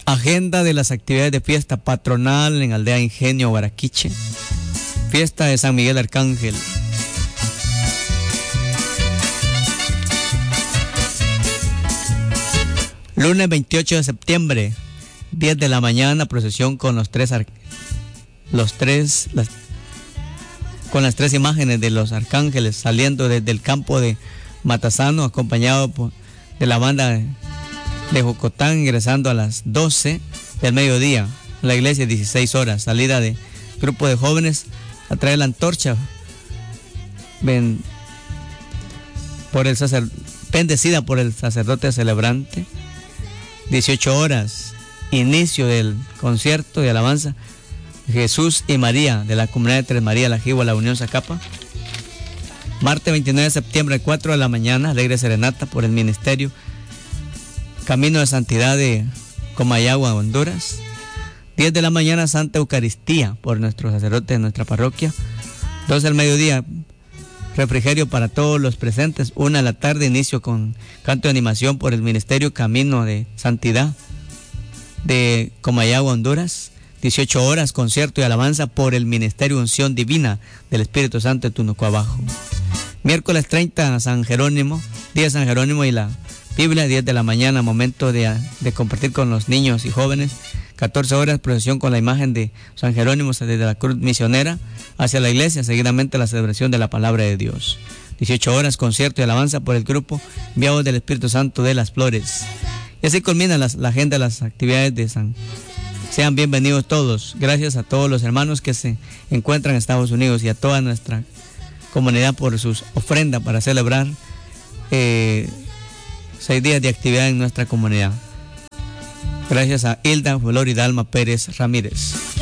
Agenda de las actividades de fiesta patronal en Aldea Ingenio, Guaraquiche. Fiesta de San Miguel Arcángel. Lunes 28 de septiembre, 10 de la mañana, procesión con las tres imágenes de los arcángeles saliendo desde el campo de Matasano, acompañado de la banda de Jocotán, ingresando a las 12 del mediodía. La iglesia 16 horas, salida de grupo de jóvenes a traer la antorcha bendecida por el sacerdote celebrante. 18 horas, inicio del concierto de alabanza Jesús y María de la comunidad de Tres María, La Jigua, La Unión, Zacapa. Martes 29 de septiembre, 4 de la mañana, alegre serenata por el ministerio Camino de Santidad de Comayagua, Honduras. 10 de la mañana, Santa Eucaristía por nuestro sacerdote de nuestra parroquia. 2 del mediodía, refrigerio para todos los presentes. 1 de la tarde, inicio con canto de animación por el ministerio Camino de Santidad de Comayagua, Honduras. 18 horas, concierto y alabanza por el ministerio Unción Divina del Espíritu Santo de Tunuco Abajo. Miércoles 30, San Jerónimo, día de San Jerónimo y la Biblia. 10 de la mañana, momento de compartir con los niños y jóvenes. 14 horas, procesión con la imagen de San Jerónimo desde la cruz misionera hacia la iglesia, seguidamente la celebración de la palabra de Dios. 18 horas, concierto y alabanza por el grupo Enviados del Espíritu Santo de las Flores. Y así culmina la agenda de las actividades de San. Sean bienvenidos todos. Gracias a todos los hermanos que se encuentran en Estados Unidos y a toda nuestra comunidad por sus ofrendas para celebrar 6 días de actividad en nuestra comunidad. Gracias a Hilda Flor y Dalma Pérez Ramírez.